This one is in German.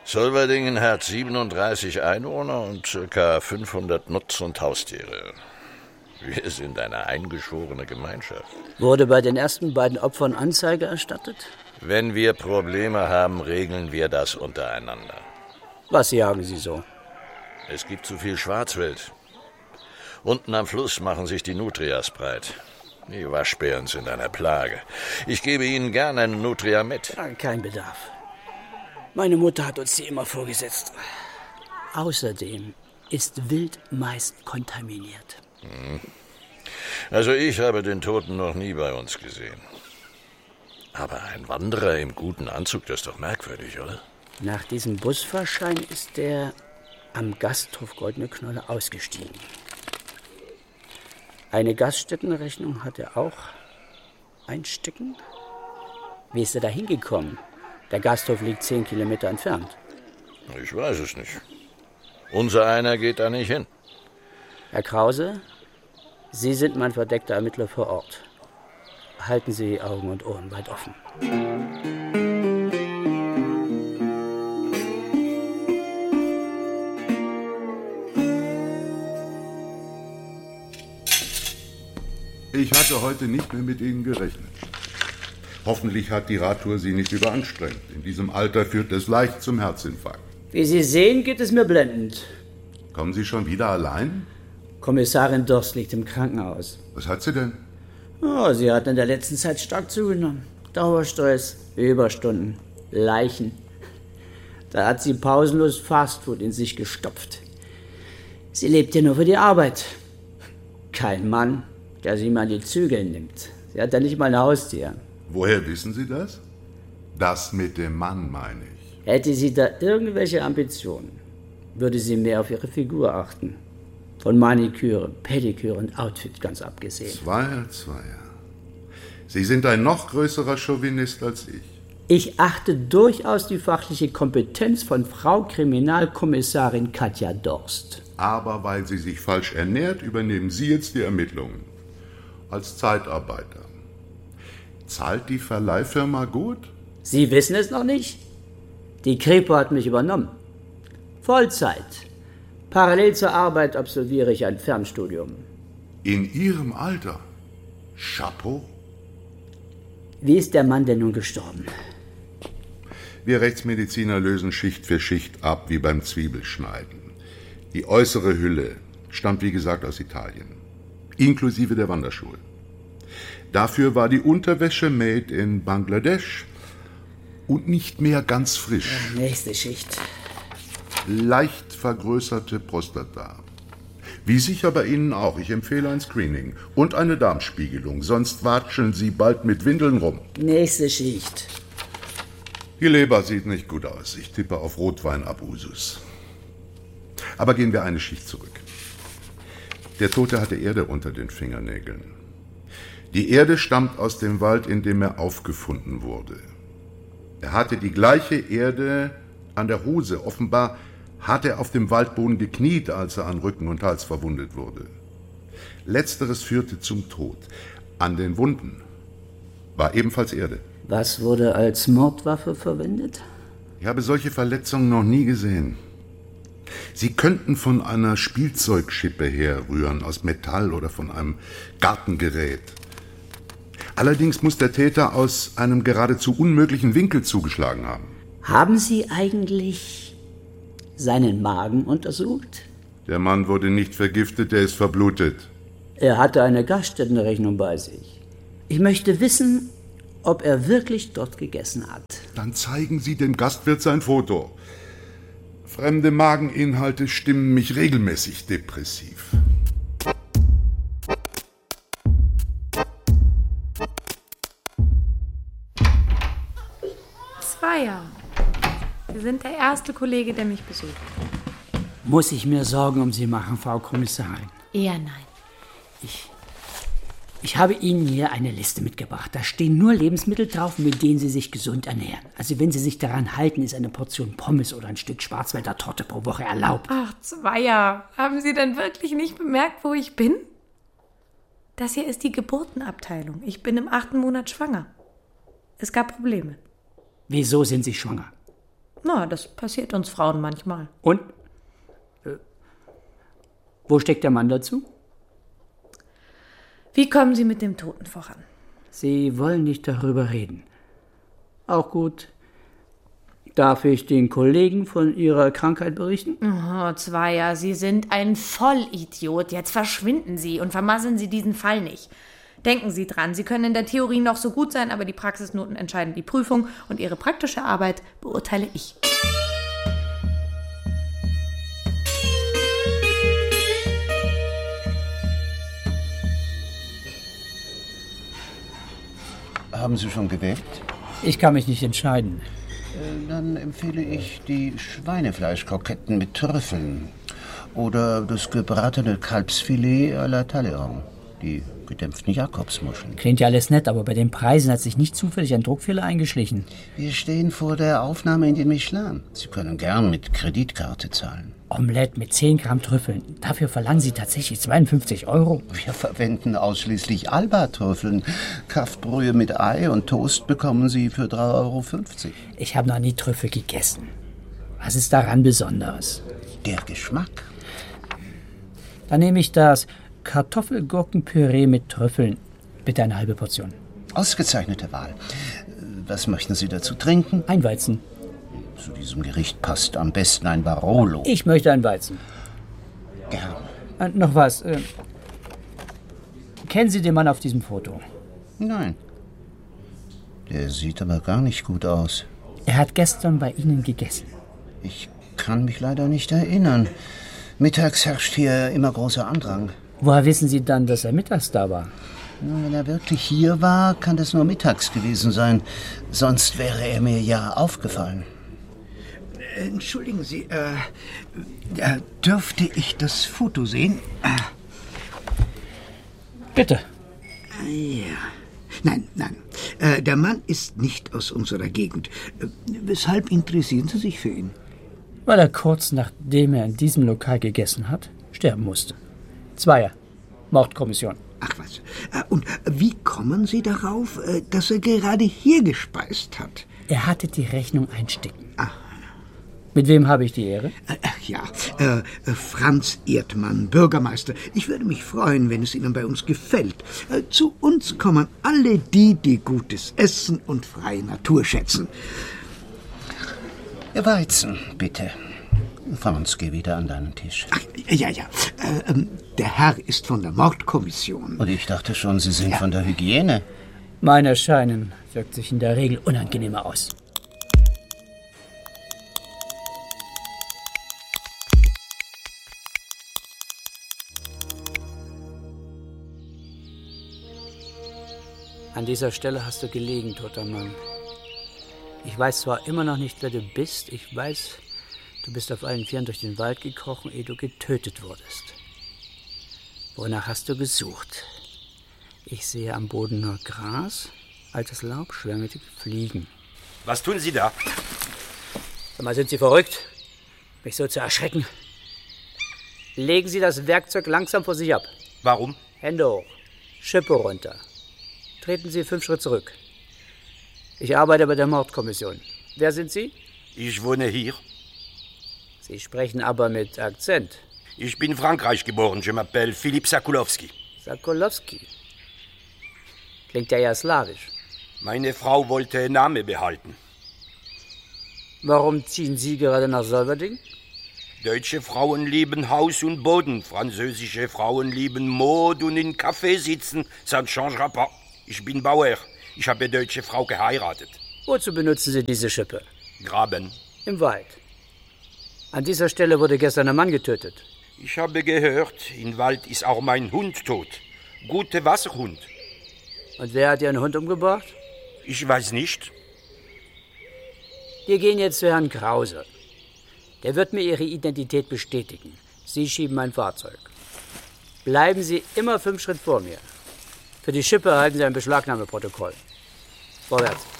Solverdingen hat 37 Einwohner und ca. 500 Nutz- und Haustiere. Wir sind eine eingeschworene Gemeinschaft. Wurde bei den ersten beiden Opfern Anzeige erstattet? Wenn wir Probleme haben, regeln wir das untereinander. Was jagen Sie so? Es gibt zu viel Schwarzwild. Unten am Fluss machen sich die Nutrias breit. Die Waschbären sind eine Plage. Ich gebe Ihnen gerne eine Nutria mit. Kein Bedarf. Meine Mutter hat uns die immer vorgesetzt. Außerdem ist Wild meist kontaminiert. Also ich habe den Toten noch nie bei uns gesehen. Aber ein Wanderer im guten Anzug, das ist doch merkwürdig, oder? Nach diesem Busfahrschein ist der am Gasthof Goldene Knolle ausgestiegen. Eine Gaststättenrechnung hat er auch einstecken. Wie ist er da hingekommen? Der Gasthof liegt 10 Kilometer entfernt. Ich weiß es nicht. Unser einer geht da nicht hin. Herr Krause, Sie sind mein verdeckter Ermittler vor Ort. Halten Sie Augen und Ohren weit offen. Ich hatte heute nicht mehr mit Ihnen gerechnet. Hoffentlich hat die Radtour Sie nicht überanstrengt. In diesem Alter führt es leicht zum Herzinfarkt. Wie Sie sehen, geht es mir blendend. Kommen Sie schon wieder allein? Kommissarin Dorst liegt im Krankenhaus. Was hat sie denn? Oh, sie hat in der letzten Zeit stark zugenommen. Dauerstress, Überstunden, Leichen. Da hat sie pausenlos Fastfood in sich gestopft. Sie lebt ja nur für die Arbeit. Kein Mann, der sie mal an die Zügel nimmt. Sie hat ja nicht mal ein Haustier. Woher wissen Sie das? Das mit dem Mann, meine ich. Hätte sie da irgendwelche Ambitionen, würde sie mehr auf ihre Figur achten. Von Maniküre, Pediküre und Outfit ganz abgesehen. Zweier. Sie sind ein noch größerer Chauvinist als ich. Ich achte durchaus die fachliche Kompetenz von Frau Kriminalkommissarin Katja Dorst. Aber weil sie sich falsch ernährt, übernehmen Sie jetzt die Ermittlungen. Als Zeitarbeiter. Zahlt die Verleihfirma gut? Sie wissen es noch nicht? Die Kripo hat mich übernommen. Vollzeit. Parallel zur Arbeit absolviere ich ein Fernstudium. In Ihrem Alter? Chapeau. Wie ist der Mann denn nun gestorben? Wir Rechtsmediziner lösen Schicht für Schicht ab, wie beim Zwiebelschneiden. Die äußere Hülle stammt, wie gesagt, aus Italien. Inklusive der Wanderschuhe. Dafür war die Unterwäsche made in Bangladesch und nicht mehr ganz frisch. Nächste Schicht. Leicht vergrößerte Prostata. Wie sicher bei Ihnen auch. Ich empfehle ein Screening und eine Darmspiegelung, sonst watscheln Sie bald mit Windeln rum. Nächste Schicht. Die Leber sieht nicht gut aus. Ich tippe auf Rotwein-Abusus. Aber gehen wir eine Schicht zurück. Der Tote hatte Erde unter den Fingernägeln. Die Erde stammt aus dem Wald, in dem er aufgefunden wurde. Er hatte die gleiche Erde an der Hose. Offenbar hat er auf dem Waldboden gekniet, als er an Rücken und Hals verwundet wurde. Letzteres führte zum Tod. An den Wunden war ebenfalls Erde. Was wurde als Mordwaffe verwendet? Ich habe solche Verletzungen noch nie gesehen. Sie könnten von einer Spielzeugschippe herrühren, aus Metall oder von einem Gartengerät. Allerdings muss der Täter aus einem geradezu unmöglichen Winkel zugeschlagen haben. Haben Sie eigentlich seinen Magen untersucht? Der Mann wurde nicht vergiftet, er ist verblutet. Er hatte eine Gaststättenrechnung bei sich. Ich möchte wissen, ob er wirklich dort gegessen hat. Dann zeigen Sie dem Gastwirt sein Foto. Fremde Mageninhalte stimmen mich regelmäßig depressiv. Zweier. Sie sind der erste Kollege, der mich besucht. Muss ich mir Sorgen um Sie machen, Frau Kommissarin? Eher nein. Ich habe Ihnen hier eine Liste mitgebracht. Da stehen nur Lebensmittel drauf, mit denen Sie sich gesund ernähren. Also wenn Sie sich daran halten, ist eine Portion Pommes oder ein Stück Schwarzwälder Torte pro Woche erlaubt. Ach, Zweier. Haben Sie denn wirklich nicht bemerkt, wo ich bin? Das hier ist die Geburtenabteilung. Ich bin im 8. Monat schwanger. Es gab Probleme. Wieso sind Sie schwanger? Na, Ja, das passiert uns Frauen manchmal. Und? Wo steckt der Mann dazu? Wie kommen Sie mit dem Toten voran? Sie wollen nicht darüber reden. Auch gut. Darf ich den Kollegen von Ihrer Krankheit berichten? Oh, Zweier, Sie sind ein Vollidiot. Jetzt verschwinden Sie und vermasseln Sie diesen Fall nicht. Denken Sie dran, Sie können in der Theorie noch so gut sein, aber die Praxisnoten entscheiden die Prüfung und Ihre praktische Arbeit beurteile ich. Haben Sie schon gewählt? Ich kann mich nicht entscheiden. Dann empfehle ich die Schweinefleischkroketten mit Trüffeln oder das gebratene Kalbsfilet à la Talleyrand, die gedämpften Jakobsmuscheln. Klingt ja alles nett, aber bei den Preisen hat sich nicht zufällig ein Druckfehler eingeschlichen. Wir stehen vor der Aufnahme in den Michelin. Sie können gern mit Kreditkarte zahlen. Omelette mit 10 Gramm Trüffeln. Dafür verlangen Sie tatsächlich 52 €. Wir verwenden ausschließlich Alba-Trüffeln. Kaffbrühe mit Ei und Toast bekommen Sie für 3,50 €. Ich habe noch nie Trüffel gegessen. Was ist daran besonders? Der Geschmack. Dann nehme ich das Kartoffelgurkenpüree mit Trüffeln. Bitte eine halbe Portion. Ausgezeichnete Wahl. Was möchten Sie dazu trinken? Ein Weizen. Zu diesem Gericht passt am besten ein Barolo. Ich möchte ein Weizen. Gern. Noch was. Kennen Sie den Mann auf diesem Foto? Nein. Der sieht aber gar nicht gut aus. Er hat gestern bei Ihnen gegessen. Ich kann mich leider nicht erinnern. Mittags herrscht hier immer großer Andrang. Woher wissen Sie dann, dass er mittags da war? Nun, wenn er wirklich hier war, kann das nur mittags gewesen sein. Sonst wäre er mir ja aufgefallen. Entschuldigen Sie, dürfte ich das Foto sehen? Bitte. Ja. Nein. Der Mann ist nicht aus unserer Gegend. Weshalb interessieren Sie sich für ihn? Weil er kurz nachdem er in diesem Lokal gegessen hat, sterben musste. Zweier. Mordkommission. Ach was. Und wie kommen Sie darauf, dass er gerade hier gespeist hat? Er hatte die Rechnung einstecken. Aha. Mit wem habe ich die Ehre? Franz Erdmann, Bürgermeister. Ich würde mich freuen, wenn es Ihnen bei uns gefällt. Zu uns kommen alle die gutes Essen und freie Natur schätzen. Weizen, bitte. Franz, geh wieder an deinen Tisch. Ach, ja. Der Herr ist von der Mordkommission. Und ich dachte schon, Sie sind von der Hygiene. Mein Erscheinen wirkt sich in der Regel unangenehmer aus. An dieser Stelle hast du gelegen, toter Mann. Ich weiß zwar immer noch nicht, wer du bist. Ich weiß, du bist auf allen Vieren durch den Wald gekrochen, ehe du getötet wurdest. Wonach hast du gesucht? Ich sehe am Boden nur Gras, altes Laub, schwärmige Fliegen. Was tun Sie da? Sag mal, sind Sie verrückt, mich so zu erschrecken? Legen Sie das Werkzeug langsam vor sich ab. Warum? Hände hoch, Schippe runter. Treten Sie 5 Schritte zurück. Ich arbeite bei der Mordkommission. Wer sind Sie? Ich wohne hier. Sie sprechen aber mit Akzent. Ich bin in Frankreich geboren. Je m'appelle Philippe Sakulowski. Sakulowski. Klingt ja slawisch. Meine Frau wollte den Namen behalten. Warum ziehen Sie gerade nach Solverding? Deutsche Frauen lieben Haus und Boden. Französische Frauen lieben Mode und in Café sitzen. Ça ne changera pas. Ich bin Bauer. Ich habe eine deutsche Frau geheiratet. Wozu benutzen Sie diese Schippe? Graben. Im Wald. An dieser Stelle wurde gestern ein Mann getötet. Ich habe gehört, im Wald ist auch mein Hund tot. Guter Wasserhund. Und wer hat Ihren Hund umgebracht? Ich weiß nicht. Wir gehen jetzt zu Herrn Krause. Der wird mir Ihre Identität bestätigen. Sie schieben ein Fahrzeug. Bleiben Sie immer 5 Schritte vor mir. Für die Schippe erhalten Sie ein Beschlagnahmeprotokoll. Vorwärts.